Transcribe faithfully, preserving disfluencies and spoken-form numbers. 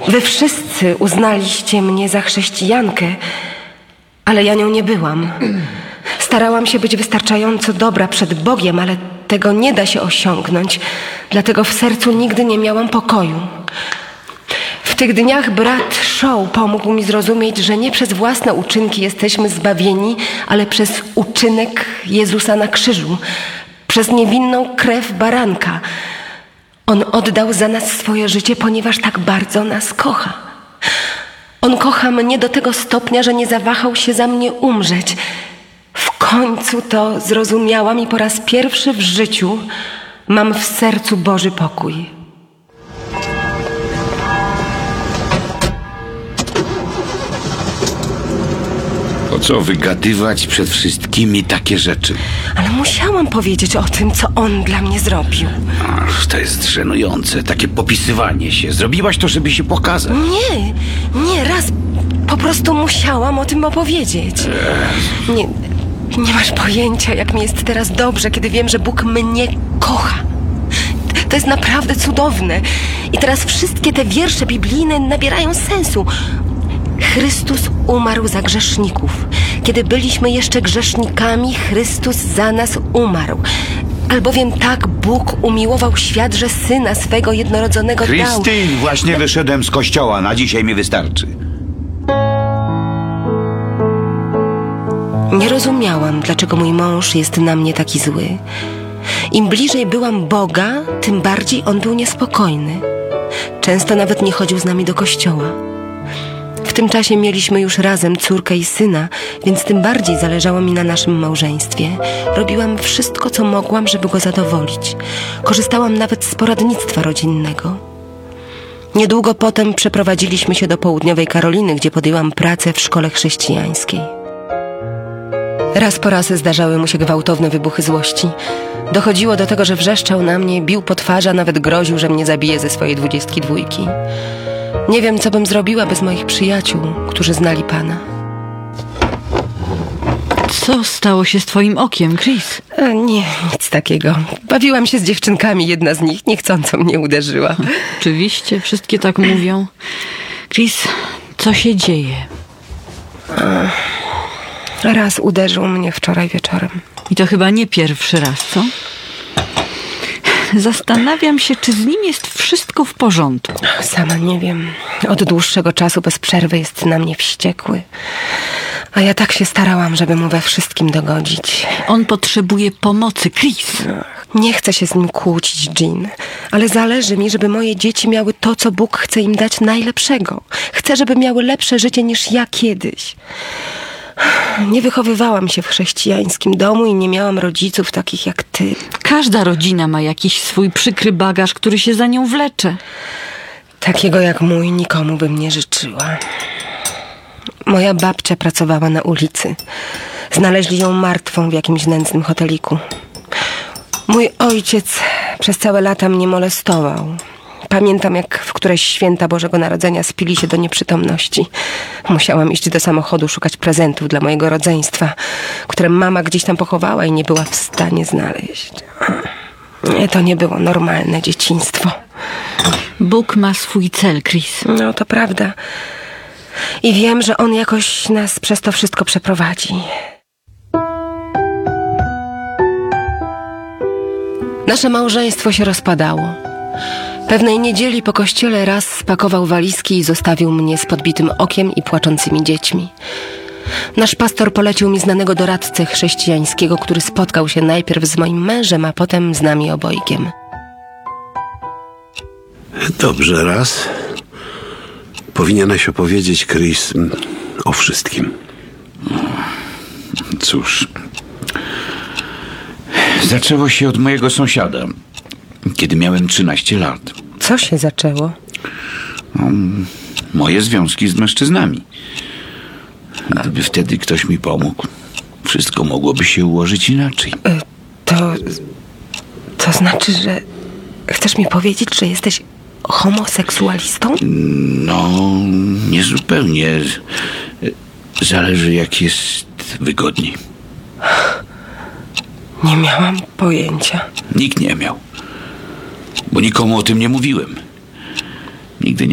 Wy wszyscy uznaliście mnie za chrześcijankę, ale ja nią nie byłam. Starałam się być wystarczająco dobra przed Bogiem, ale tego nie da się osiągnąć. Dlatego w sercu nigdy nie miałam pokoju. W tych dniach brat Shaw pomógł mi zrozumieć, że nie przez własne uczynki jesteśmy zbawieni, ale przez uczynek Jezusa na krzyżu, przez niewinną krew baranka. On oddał za nas swoje życie, ponieważ tak bardzo nas kocha. On kocha mnie do tego stopnia, że nie zawahał się za mnie umrzeć. W końcu to zrozumiałam i po raz pierwszy w życiu mam w sercu Boży pokój. Po co wygadywać przed wszystkimi takie rzeczy? Ale musiałam powiedzieć o tym, co on dla mnie zrobił. Ach, to jest żenujące, takie popisywanie się. Zrobiłaś to, żeby się pokazać. Nie, nie, raz po prostu musiałam o tym opowiedzieć. Nie, nie masz pojęcia, jak mi jest teraz dobrze, kiedy wiem, że Bóg mnie kocha. To jest naprawdę cudowne. I teraz wszystkie te wiersze biblijne nabierają sensu. Chrystus umarł za grzeszników. Kiedy byliśmy jeszcze grzesznikami, Chrystus za nas umarł. Albowiem tak Bóg umiłował świat, że Syna swego jednorodzonego dał. Krystyn, właśnie wyszedłem z kościoła. Na dzisiaj mi wystarczy. Nie rozumiałam, dlaczego mój mąż jest na mnie taki zły. Im bliżej byłam Boga, tym bardziej on był niespokojny. Często nawet nie chodził z nami do kościoła. W tym czasie mieliśmy już razem córkę i syna, więc tym bardziej zależało mi na naszym małżeństwie. Robiłam wszystko, co mogłam, żeby go zadowolić. Korzystałam nawet z poradnictwa rodzinnego. Niedługo potem przeprowadziliśmy się do Południowej Karoliny, gdzie podjęłam pracę w szkole chrześcijańskiej. Raz po raz zdarzały mu się gwałtowne wybuchy złości. Dochodziło do tego, że wrzeszczał na mnie, bił po twarzy, a nawet groził, że mnie zabije ze swojej dwudziestki dwójki. Nie wiem, co bym zrobiła bez moich przyjaciół, którzy znali Pana. Co stało się z twoim okiem, Chris? A nie, nic takiego. Bawiłam się z dziewczynkami, jedna z nich niechcąco mnie uderzyła. Oczywiście, wszystkie tak mówią. Chris, co się dzieje? Raz uderzył mnie wczoraj wieczorem. I to chyba nie pierwszy raz, co? Zastanawiam się, czy z nim jest wszystko w porządku. Sama nie wiem. Od dłuższego czasu bez przerwy jest na mnie wściekły. A ja tak się starałam, żeby mu we wszystkim dogodzić. On potrzebuje pomocy, Chris. Nie chcę się z nim kłócić, Jean, ale zależy mi, żeby moje dzieci miały to, co Bóg chce im dać najlepszego. Chcę, żeby miały lepsze życie niż ja kiedyś. Nie wychowywałam się w chrześcijańskim domu i nie miałam rodziców takich jak ty. Każda rodzina ma jakiś swój przykry bagaż, który się za nią wlecze. Takiego jak mój nikomu bym nie życzyła. Moja babcia pracowała na ulicy. Znaleźli ją martwą w jakimś nędznym hoteliku. Mój ojciec przez całe lata mnie molestował. Pamiętam, jak w któreś święta Bożego Narodzenia spili się do nieprzytomności. Musiałam iść do samochodu szukać prezentów dla mojego rodzeństwa, które mama gdzieś tam pochowała i nie była w stanie znaleźć. Nie, to nie było normalne dzieciństwo. Bóg ma swój cel, Chris. No, to prawda. I wiem, że On jakoś nas przez to wszystko przeprowadzi. Nasze małżeństwo się rozpadało. Pewnej niedzieli po kościele raz spakował walizki i zostawił mnie z podbitym okiem i płaczącymi dziećmi. Nasz pastor polecił mi znanego doradcę chrześcijańskiego, który spotkał się najpierw z moim mężem, a potem z nami obojgiem. Dobrze, raz. Powinieneś opowiedzieć, Chris, o wszystkim. Cóż, zaczęło się od mojego sąsiada, kiedy miałem trzynaście lat. Co się zaczęło? No, moje związki z mężczyznami. Gdyby wtedy ktoś mi pomógł, wszystko mogłoby się ułożyć inaczej. To... To znaczy, że... Chcesz mi powiedzieć, że jesteś homoseksualistą? No, nie zupełnie. Zależy, jak jest wygodniej. Nie miałam pojęcia. Nikt nie miał. Bo nikomu o tym nie mówiłem. Nigdy nie